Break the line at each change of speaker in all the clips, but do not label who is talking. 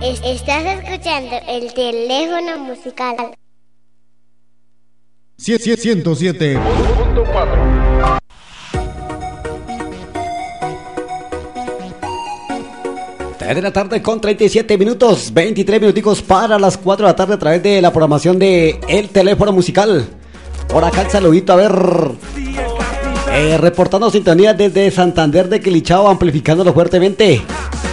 Estás escuchando el teléfono musical.
107.4.
De la tarde con 37 minutos, 23 minuticos para las 4 de la tarde a través de la programación de El Teléfono Musical. Por acá el saludito, a ver, reportando sintonía desde Santander de Quilichao, amplificándolo fuertemente.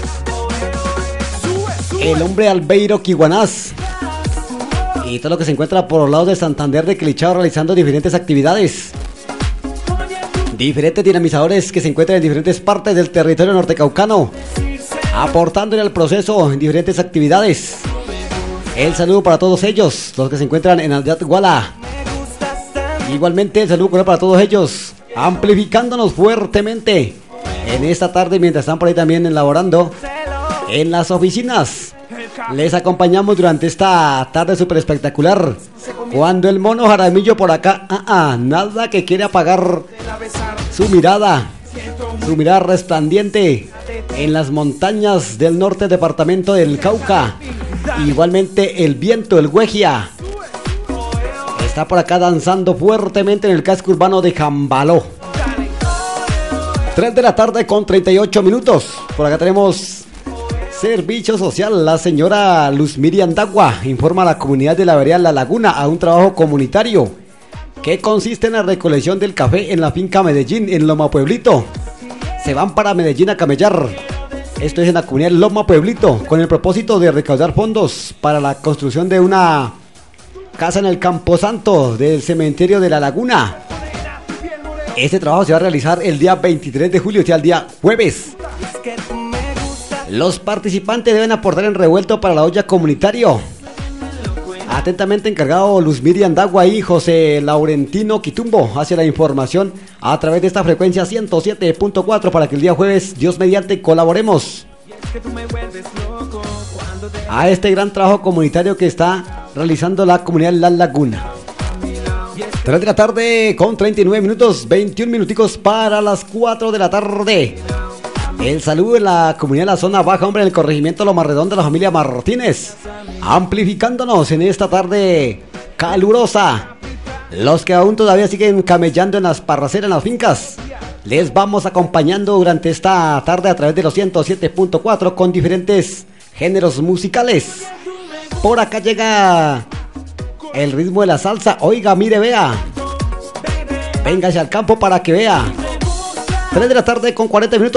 El hombre Albeiro Quiguanás y todo lo que se encuentra por los lados de Santander de Quilichao realizando diferentes actividades. Diferentes dinamizadores que se encuentran en diferentes partes del territorio nortecaucano, aportando en el proceso en diferentes actividades. El saludo para todos ellos, los que se encuentran en Adyat-Guala. Igualmente el saludo para todos ellos, amplificándonos fuertemente en esta tarde mientras están por ahí también elaborando en las oficinas. Les acompañamos durante esta tarde súper espectacular. Cuando el mono Jaramillo por acá, nada que quiere apagar su mirada resplandiente en las montañas del norte departamento del Cauca. Igualmente el viento, el Huejia, está por acá danzando fuertemente en el casco urbano de Jambaló. 3 de la tarde con 38 minutos. Por acá tenemos Servicio Social. La señora Luz Miriam Dagua informa a la comunidad de la vereda La Laguna a un trabajo comunitario que consiste en la recolección del café en la finca Medellín en Loma Pueblito. Se van para Medellín a camellar. Esto es en la comunidad Loma Pueblito, con el propósito de recaudar fondos para la construcción de una casa en el Camposanto del cementerio de La Laguna. Este trabajo se va a realizar el día 23 de julio, o sea, el día jueves. Los participantes deben aportar en revuelto para la olla comunitario. Atentamente encargado Luz Miriam Dagua y José Laurentino Quitumbo hace la información a través de esta frecuencia 107.4 para que el día jueves, Dios mediante, colaboremos a este gran trabajo comunitario que está realizando la comunidad La Laguna. 3 de la tarde con 39 minutos, 21 minuticos para las 4 de la tarde. El saludo en la comunidad de la zona baja, hombre, en el corregimiento Loma Redonda de la familia Martínez, amplificándonos en esta tarde calurosa. Los que aún todavía siguen camellando en las parraceras, en las fincas, les vamos acompañando durante esta tarde a través de los 107.4 con diferentes géneros musicales. Por acá llega el ritmo de la salsa. Oiga, mire, vea, véngase al campo para que vea. 3 de la tarde con 40 minutos.